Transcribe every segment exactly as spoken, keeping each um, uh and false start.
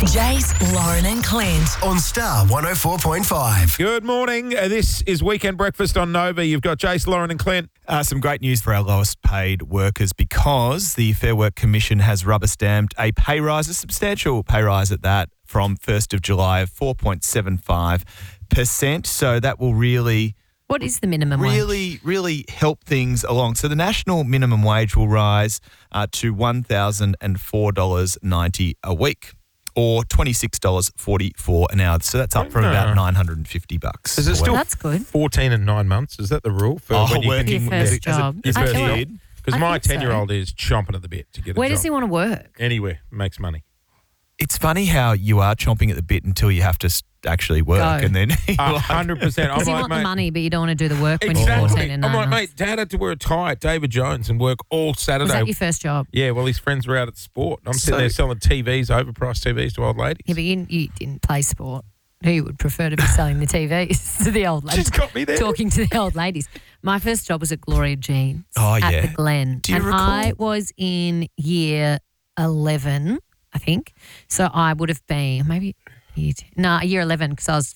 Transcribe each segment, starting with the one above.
Jace, Lauren and Clint. On Star one oh four point five. Good morning. Uh, This is Weekend Breakfast on Nova. You've got Jace, Lauren and Clint. Uh, some great news for our lowest paid workers because the Fair Work Commission has rubber stamped a pay rise, a substantial pay rise at that, from first of July of four point seven five percent. So that will really... What is the minimum wage? Really, really help things along. So the national minimum wage will rise uh, to one thousand four dollars ninety a week, or twenty-six dollars forty-four an hour. So that's up from about nine hundred fifty bucks. Is it a still week. That's good. fourteen and nine months? Is that the rule? For Oh, when you working Your can, first as a- job. Your I first feel job? like- Because I my think so. ten-year-old is chomping at the bit to get a Where job. does he want to work? Anywhere. Makes money. It's funny how you are chomping at the bit until you have to s- actually work. Go. And then you're A like, hundred percent. I'm Because you like, want the mate, money, but you don't want to do the work when you're exactly. fourteen and I'm nine like, months. mate, Dad had to wear a tie at David Jones and work all Was Saturday. that your first job? Yeah, well, his friends were out at sport. I'm sitting So- there selling T Vs, overpriced T Vs to old ladies. Yeah, but you, you didn't play sport. Who would prefer to be selling the T Vs to the old ladies? She's got me there. Talking to the old ladies. My first job was at Gloria Jeans Oh, at yeah. the Glen. Do you and recall? I was in year eleven, I think. So I would have been maybe year ten, no, year eleven because I was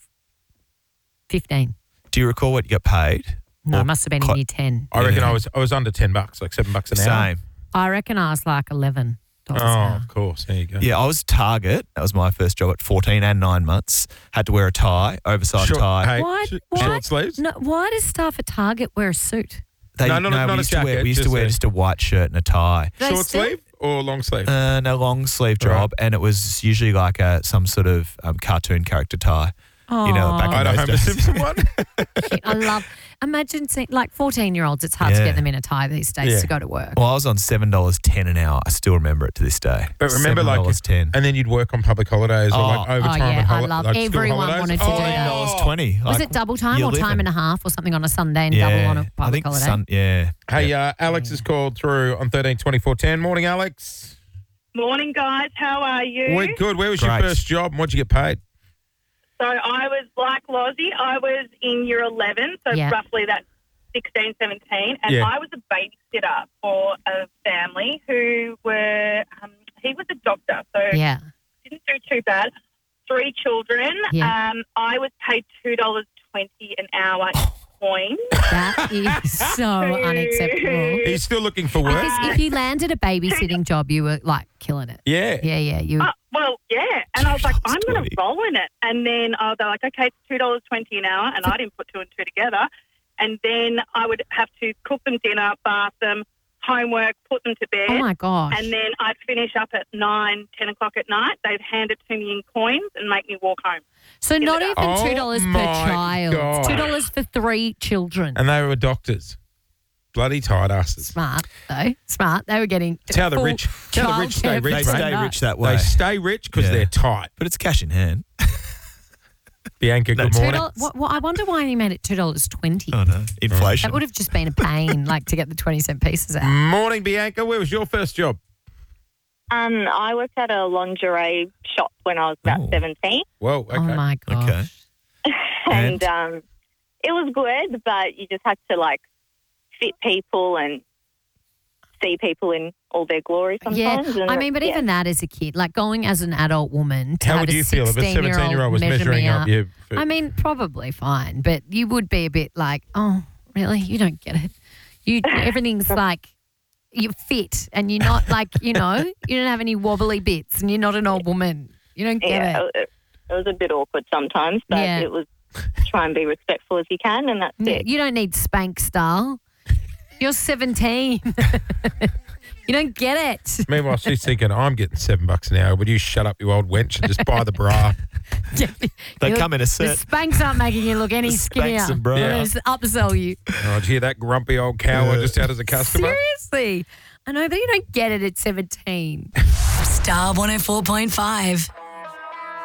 fifteen. do you recall what you got paid? No, Or it must have been clo- in year ten. I reckon Yeah. I was I was under ten bucks, like seven bucks an hour. Same. I reckon I was like eleven dollars Oh, an hour. of course. There you go. Yeah, I was Target. That was my first job at fourteen and nine months. Had to wear a tie, oversized Short, tie. hey, Why- sh- why- short sleeves? No, why does staff at Target wear a suit? They, No, not a- not we a used to wear, jacket, we used to just wear a- just a white shirt and a tie. Do they Short still- sleeve or long sleeve? Uh, no long sleeve Right. job, and it was usually like a some sort of um, cartoon character tie. You know, back I in know those Homer days. Simpson one. Shit, I love. Imagine seeing, like fourteen-year-olds. It's hard to Yeah. get them in a tie these days Yeah. to go to work. Well, I was on seven dollars ten an hour. I still remember it to this day. But remember, like, seven dollars ten. and then you'd work on public holidays or Oh. like overtime Oh, yeah, and I holi- love- like school everyone holidays. wanted to do oh, that. ten dollars twenty. Was Like, it double time you're or time living. and a half or something on a Sunday and Yeah, double on a I public think holiday? Sun, yeah. Hey, yeah. uh, Alex has called through on thirteen twenty-four ten. Morning, Alex. Morning, guys. How are you? We're good. Where was Great. your first job and what'd you get paid? So I was like Lozzie. I was in year eleven, so Yeah. roughly that's sixteen, seventeen, and Yeah. I was a babysitter for a family who were, um, he was a doctor, so Yeah. didn't do too bad. Three children. Yeah. Um, I was paid two dollars twenty an hour in coins. That is so unacceptable. He's still looking for work. Because if you landed a babysitting job, you were like killing it. Yeah. Yeah, yeah. You. Uh, well, yeah. And I was like, I'm going twenty. to roll in it. And then uh, they're like, okay, it's two dollars twenty an hour. And I didn't put two and two together. And then I would have to cook them dinner, bath them, homework, put them to bed. Oh my gosh. And then I'd finish up at nine, ten o'clock at night. They'd hand it to me in coins and make me walk home. so not it even up. two dollars Oh per my child. God. Two dollars for three children. And they were doctors. Bloody tight asses. Smart though. Smart. They were getting. It's how the full rich- it's how the rich stay childcare rich, They for right? stay that. rich that way. They stay rich because Yeah. they're tight. But it's cash in hand. Bianca, good Two Two morning. dollars. What, what, I wonder why he made it two dollars twenty. Oh, no. Inflation. That would have just been a pain, like to get the twenty cent pieces out. Morning, Bianca. Where was your first job? Um, I worked at a lingerie shop when I was about Oh. seventeen, Whoa, okay. Oh my gosh. Okay. and um, it was good, but you just had to like fit people and see people in all their glory Yeah, sometimes. and I mean, but yeah. even that as a kid, like going as an adult woman to How have would a you feel if a sixteen-year-old seventeen-year-old was measure measuring me up you? For, I mean, probably fine, but you would be a bit like, oh, really? You don't get it. You everything's like you're fit, and you're not like you know you don't have any wobbly bits, and you're not an old woman. You don't get yeah, it. it, it was a bit awkward sometimes, but Yeah. it was try and be respectful as you can, and that's Yeah, it. you don't need spank style. You're seventeen. You don't get it. Meanwhile, she's thinking, I'm getting seven bucks an hour. Would you shut up, you old wench, and just buy the bra? They You- come in a The set. spanks aren't making you look any The skinnier. Spanx and bra. They're gonna upsell you. Oh, did you hear that grumpy old cow I Yeah. just had as a customer? Seriously. I know, but you don't get it at seventeen. Star one oh four point five.